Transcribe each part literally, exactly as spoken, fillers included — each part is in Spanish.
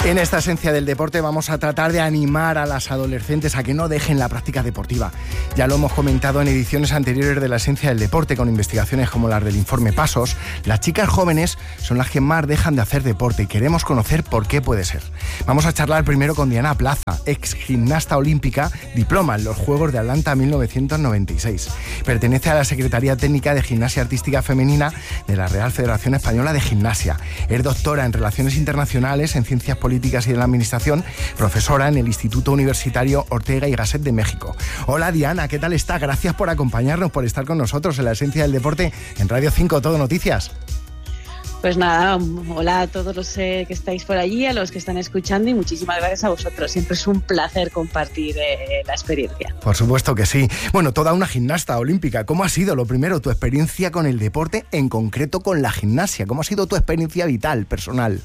En esta esencia del deporte vamos a tratar de animar a las adolescentes a que no dejen la práctica deportiva. Ya lo hemos comentado en ediciones anteriores de la esencia del deporte, con investigaciones como las del informe Pasos. Las chicas jóvenes son las que más dejan de hacer deporte y queremos conocer por qué puede ser. Vamos a charlar primero con Diana Plaza, ex gimnasta olímpica, diploma en los Juegos de Atlanta mil novecientos noventa y seis. Pertenece a la Secretaría Técnica de Gimnasia Artística Femenina de la Real Federación Española de Gimnasia. Es doctora en Relaciones Internacionales, en Ciencias Políticas y de la Administración, profesora en el Instituto Universitario Ortega y Gasset de México. Hola Diana, ¿qué tal está? Gracias por acompañarnos, por estar con nosotros en la esencia del deporte en Radio cinco Todo Noticias. Pues nada, hola a todos los eh, que estáis por allí, a los que están escuchando, y muchísimas gracias a vosotros. Siempre es un placer compartir eh, la experiencia. Por supuesto que sí. Bueno, toda una gimnasta olímpica. ¿Cómo ha sido, lo primero, tu experiencia con el deporte, en concreto con la gimnasia? ¿Cómo ha sido tu experiencia vital, personal?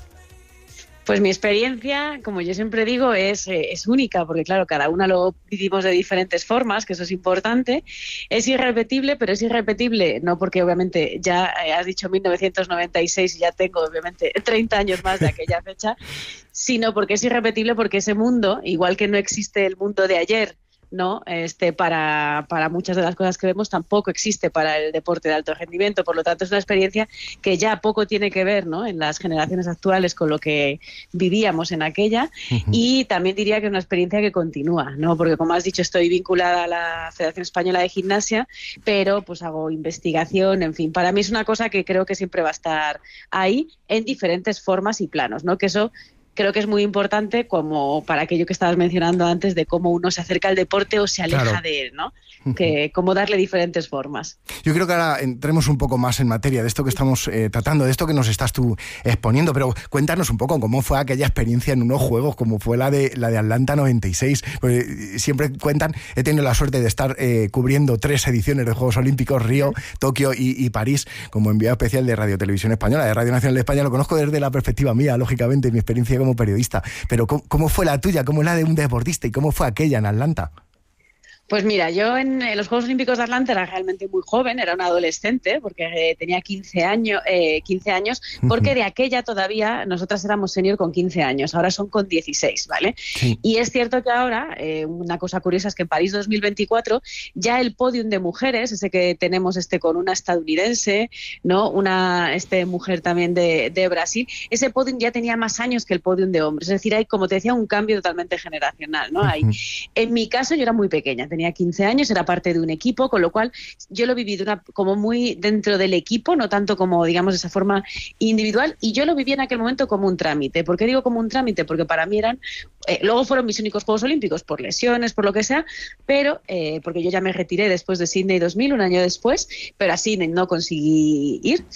Pues mi experiencia, como yo siempre digo, es, eh, es única, porque claro, cada una lo vivimos de diferentes formas, que eso es importante. Es irrepetible, pero es irrepetible, no porque obviamente ya eh, has dicho mil novecientos noventa y seis y ya tengo obviamente treinta años más de aquella fecha, sino porque es irrepetible porque ese mundo, igual que no existe el mundo de ayer, ¿no? Este, para, para muchas de las cosas que vemos, tampoco existe para el deporte de alto rendimiento. Por lo tanto, es una experiencia que ya poco tiene que ver, ¿no?, en las generaciones actuales con lo que vivíamos en aquella. Uh-huh. Y también diría que es una experiencia que continúa, ¿no? Porque, como has dicho, estoy vinculada a la Federación Española de Gimnasia, pero pues hago investigación, en fin. Para mí es una cosa que creo que siempre va a estar ahí en diferentes formas y planos, ¿no? Que eso creo que es muy importante, como para aquello que estabas mencionando antes, de cómo uno se acerca al deporte o se aleja claro. de él, ¿no? Que cómo darle diferentes formas. Yo creo que ahora entremos un poco más en materia de esto que estamos eh, tratando, de esto que nos estás tú exponiendo, pero cuéntanos un poco cómo fue aquella experiencia en unos Juegos, como fue la de la de Atlanta noventa y seis. Pues, siempre cuentan, he tenido la suerte de estar eh, cubriendo tres ediciones de Juegos Olímpicos, Río, Tokio y, y París, como enviado especial de Radio Televisión Española, de Radio Nacional de España. Lo conozco desde la perspectiva mía, lógicamente, mi experiencia como periodista, pero ¿cómo, cómo fue la tuya? ¿Cómo es la de un deportista? ¿Y cómo fue aquella en Atlanta? Pues mira, yo en los Juegos Olímpicos de Atlanta era realmente muy joven, era una adolescente, porque eh, tenía quince años, eh, quince años, porque uh-huh. de aquella todavía nosotras éramos senior con quince años, ahora son con dieciséis, ¿vale? Sí. Y es cierto que ahora, eh, una cosa curiosa es que en París dos mil veinticuatro ya el podium de mujeres, ese que tenemos este con una estadounidense, ¿no?, una este mujer también de, de Brasil, ese podium ya tenía más años que el podium de hombres, es decir, hay, como te decía, un cambio totalmente generacional, ¿no? Uh-huh. Hay, en mi caso yo era muy pequeña, tenía quince años, era parte de un equipo, con lo cual yo lo viví de una, como muy dentro del equipo, no tanto como, digamos, de esa forma individual, y yo lo viví en aquel momento como un trámite. ¿Por qué digo como un trámite? Porque para mí eran, eh, luego fueron mis únicos Juegos Olímpicos, por lesiones, por lo que sea, pero, eh, porque yo ya me retiré después de Sydney dos mil, un año después, pero a Sydney no conseguí ir.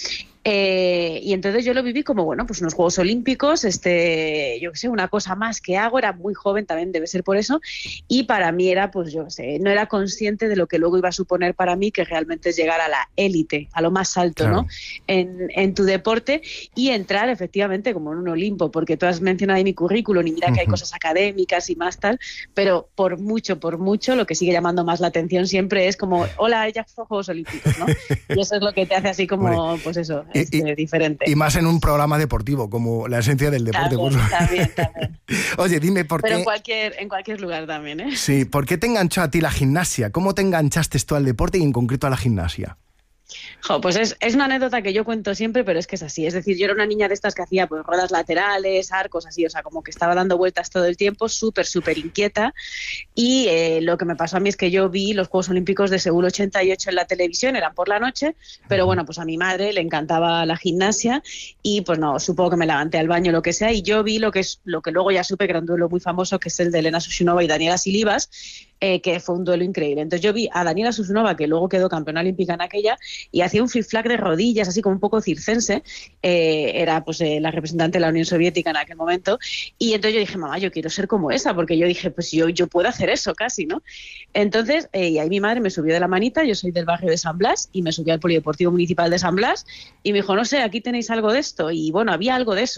Eh, y entonces yo lo viví como, bueno, pues unos Juegos Olímpicos, este, yo qué sé, una cosa más que hago, era muy joven también, debe ser por eso, y para mí era, pues yo qué sé, no era consciente de lo que luego iba a suponer para mí, que realmente es llegar a la élite, a lo más alto, claro, ¿no?, en, en tu deporte, y entrar efectivamente como en un Olimpo, porque tú has mencionado ahí mi currículum, y mira que uh-huh. hay cosas académicas y más tal, pero por mucho, por mucho, lo que sigue llamando más la atención siempre es como, hola, ella fue Juegos Olímpicos, ¿no? Y eso es lo que te hace así como, bueno, pues eso, Este, y, diferente. Y más en un programa deportivo, como la esencia del deporte. También, también, también. Oye, dime por Pero qué... en cualquier, en cualquier lugar también, ¿eh? Sí, ¿por qué te enganchó a ti la gimnasia? ¿Cómo te enganchaste tú al deporte y en concreto a la gimnasia? Jo, pues es, es una anécdota que yo cuento siempre, pero es que es así. Es decir, yo era una niña de estas que hacía pues ruedas laterales, arcos, así, o sea, como que estaba dando vueltas todo el tiempo, súper, súper inquieta. Y eh, lo que me pasó a mí es que yo vi los Juegos Olímpicos de Seúl ochenta y ocho en la televisión, eran por la noche, pero bueno, pues a mi madre le encantaba la gimnasia y pues no, supongo que me levanté al baño, lo que sea, y yo vi lo que es lo que luego ya supe que era un duelo muy famoso, que es el de Elena Sushunova y Daniela Silivas, eh, que fue un duelo increíble. Entonces yo vi a Daniela Sushunova, que luego quedó campeona olímpica en aquella, y hacía un flip-flag de rodillas, así como un poco circense, eh, era pues eh, la representante de la Unión Soviética en aquel momento, y entonces yo dije, mamá, yo quiero ser como esa, porque yo dije, pues yo, yo puedo hacer eso casi, ¿no? Entonces, eh, y ahí mi madre me subió de la manita, yo soy del barrio de San Blas, y me subió al Polideportivo Municipal de San Blas, y me dijo, no sé, aquí tenéis algo de esto, y bueno, había algo de eso.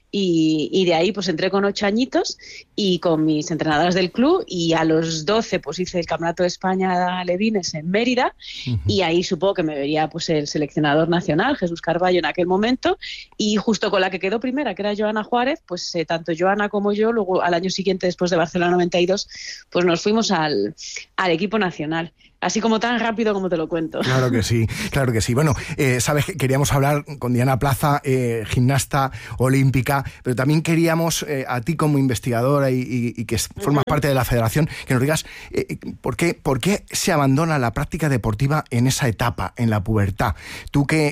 y, y de ahí pues entré con ocho añitos y con mis entrenadoras del club, y a los doce pues hice el Campeonato de España Levines en Mérida, uh-huh. y ahí supongo que me vería pues el seleccionador nacional, Jesús Carballo, en aquel momento, y justo con la que quedó primera, que era Joana Juárez, pues eh, tanto Joana como yo, luego al año siguiente, después de Barcelona noventa y dos, pues nos fuimos al, al equipo nacional. Así como tan rápido como te lo cuento. Claro que sí, claro que sí. Bueno, eh, sabes que queríamos hablar con Diana Plaza, eh, gimnasta olímpica, pero también queríamos eh, a ti como investigadora y, y, y que formas uh-huh. parte de la federación, que nos digas eh, ¿por qué, por qué se abandona la práctica deportiva en esa etapa, en la pubertad. Tú que...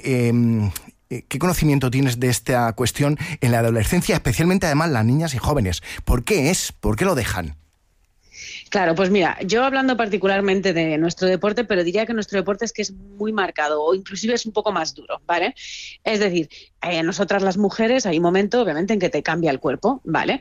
Eh, ¿Qué conocimiento tienes de esta cuestión en la adolescencia, especialmente además las niñas y jóvenes? ¿Por qué es? ¿Por qué lo dejan? Claro, pues mira, yo hablando particularmente de nuestro deporte, pero diría que nuestro deporte es que es muy marcado o inclusive es un poco más duro, ¿vale? Es decir, eh, nosotras las mujeres hay un momento obviamente en que te cambia el cuerpo, ¿vale?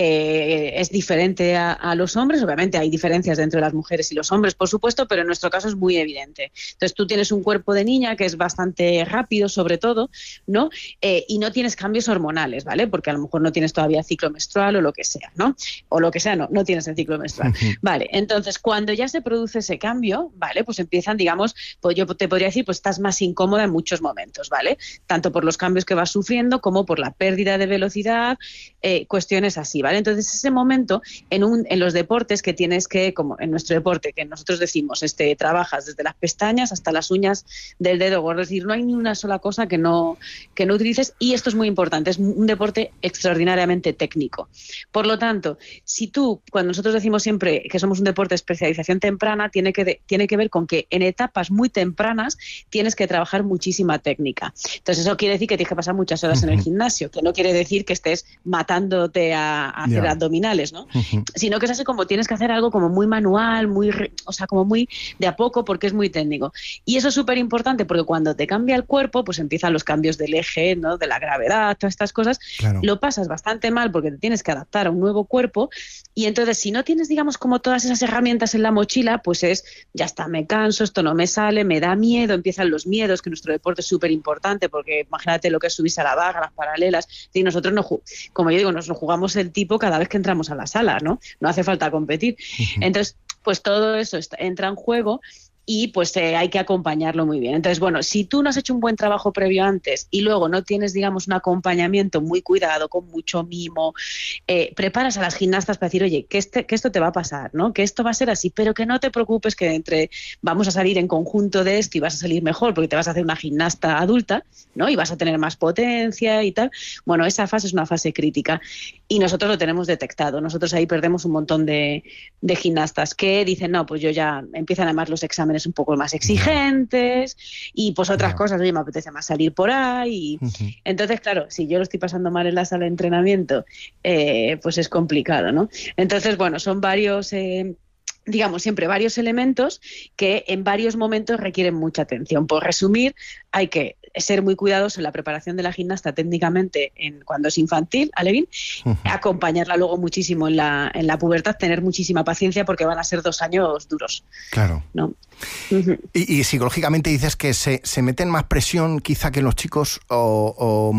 Eh, es diferente a, a los hombres, obviamente hay diferencias dentro de las mujeres y los hombres, por supuesto, pero en nuestro caso es muy evidente. Entonces tú tienes un cuerpo de niña que es bastante rápido sobre todo, ¿no? Eh, y no tienes cambios hormonales, ¿vale? Porque a lo mejor no tienes todavía ciclo menstrual o lo que sea, ¿no? O lo que sea, no, no tienes el ciclo menstrual. Vale, entonces cuando ya se produce ese cambio, vale, pues empiezan, digamos, pues yo te podría decir, pues estás más incómoda en muchos momentos, ¿vale? Tanto por los cambios que vas sufriendo como por la pérdida de velocidad, eh, cuestiones así, ¿vale? Entonces ese momento en, un, en los deportes que tienes que, como en nuestro deporte, que nosotros decimos, este, trabajas desde las pestañas hasta las uñas del dedo gordo, es decir, no hay ni una sola cosa que no, que no utilices, y esto es muy importante, es un deporte extraordinariamente técnico. Por lo tanto, si tú, cuando nosotros decimos siempre que somos un deporte de especialización temprana, tiene que, de, tiene que ver con que en etapas muy tempranas tienes que trabajar muchísima técnica. Entonces eso quiere decir que tienes que pasar muchas horas uh-huh. en el gimnasio, que no quiere decir que estés matándote a, a hacer yeah. abdominales, ¿no? Uh-huh. Sino que es así como tienes que hacer algo como muy manual, muy, o sea, como muy de a poco, porque es muy técnico. Y eso es súper importante porque cuando te cambia el cuerpo, pues empiezan los cambios del eje, ¿no? De la gravedad, todas estas cosas. Claro. Lo pasas bastante mal porque te tienes que adaptar a un nuevo cuerpo, y entonces si no tienes, digamos, como todas esas herramientas en la mochila, pues es, ya está, me canso, esto no me sale, me da miedo, empiezan los miedos, que nuestro deporte es súper importante, porque imagínate lo que es subirse a la barra, las paralelas, y nosotros, no, como yo digo, nos lo jugamos el tipo cada vez que entramos a la sala, ¿no? No hace falta competir. Uh-huh. Entonces, pues todo eso está, entra en juego, y pues eh, hay que acompañarlo muy bien. Entonces, bueno, si tú no has hecho un buen trabajo previo antes y luego no tienes, digamos, un acompañamiento muy cuidado, con mucho mimo, eh, preparas a las gimnastas para decir, oye, que, este, que esto te va a pasar, ¿no? Que esto va a ser así, pero que no te preocupes, que entre vamos a salir en conjunto de esto y vas a salir mejor porque te vas a hacer una gimnasta adulta, ¿no? Y vas a tener más potencia y tal. Bueno, esa fase es una fase crítica y nosotros lo tenemos detectado. Nosotros ahí perdemos un montón de, de gimnastas que dicen, no, pues yo ya, empiezan además los exámenes un poco más exigentes y pues otras no. cosas, oye, me apetece más salir por ahí. Y, uh-huh. Entonces, claro, si yo lo estoy pasando mal en la sala de entrenamiento, eh, pues es complicado, ¿no? Entonces, bueno, son varios... Eh, digamos, siempre varios elementos que en varios momentos requieren mucha atención. Por resumir, hay que ser muy cuidadoso en la preparación de la gimnasta técnicamente en, cuando es infantil, alevín, uh-huh. acompañarla luego muchísimo en la, en la pubertad, tener muchísima paciencia porque van a ser dos años duros. Claro. ¿No? Uh-huh. Y, y psicológicamente dices que se, se meten más presión quizá que los chicos o... o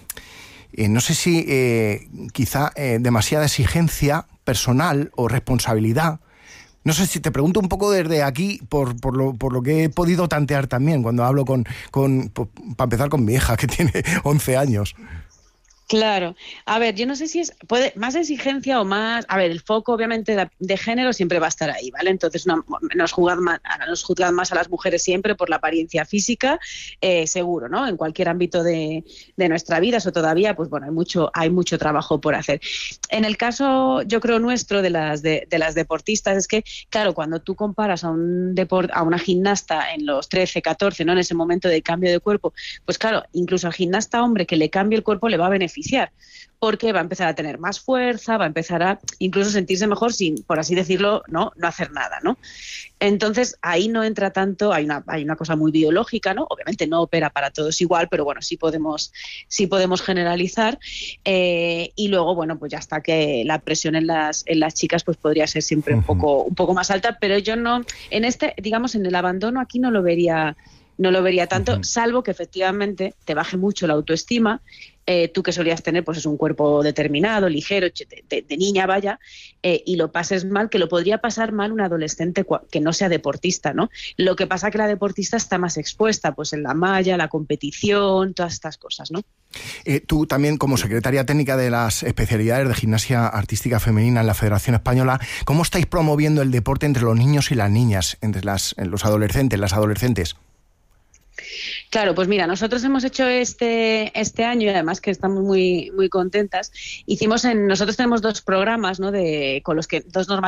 eh, no sé si eh, quizá eh, demasiada exigencia personal o responsabilidad. No sé si te pregunto un poco desde aquí, por, por, lo, por lo que he podido tantear también cuando hablo con, con para empezar con mi hija, que tiene once años. Claro. A ver, yo no sé si es puede más exigencia o más... A ver, el foco obviamente de, de género siempre va a estar ahí, ¿vale? Entonces no, nos, juzgan más, nos juzgan más a las mujeres siempre por la apariencia física, eh, seguro, ¿no? En cualquier ámbito de, de nuestra vida, eso todavía, pues bueno, hay mucho, hay mucho trabajo por hacer. En el caso, yo creo, nuestro, de las, de, de las deportistas, es que, claro, cuando tú comparas a, un deport, a una gimnasta en los trece, catorce, ¿no? En ese momento de cambio de cuerpo, pues claro, incluso al gimnasta hombre que le cambie el cuerpo le va a beneficiar, porque va a empezar a tener más fuerza, va a empezar a incluso sentirse mejor sin, por así decirlo, no, no hacer nada, ¿no? Entonces ahí no entra tanto, hay una, hay una cosa muy biológica, ¿no? Obviamente no opera para todos igual, pero bueno, sí podemos, sí podemos generalizar, eh, y luego, bueno, pues ya está que la presión en las, en las chicas pues podría ser siempre uh-huh. un poco, un poco más alta, pero yo no, en este, digamos, en el abandono aquí no lo vería no lo vería tanto, Uh-huh. salvo que efectivamente te baje mucho la autoestima. Eh, tú que solías tener pues es un cuerpo determinado, ligero, de, de, de niña vaya, eh, y lo pases mal, que lo podría pasar mal un adolescente que no sea deportista, ¿no? Lo que pasa que la deportista está más expuesta pues en la malla, la competición, todas estas cosas, ¿no? Eh, tú también, como secretaria técnica de las especialidades de gimnasia artística femenina en la Federación Española, ¿cómo estáis promoviendo el deporte entre los niños y las niñas, entre las, los adolescentes, las adolescentes? Claro, pues mira, nosotros hemos hecho este este año, y además que estamos muy muy contentas, hicimos en nosotros tenemos dos programas, ¿no? De con los que dos normativas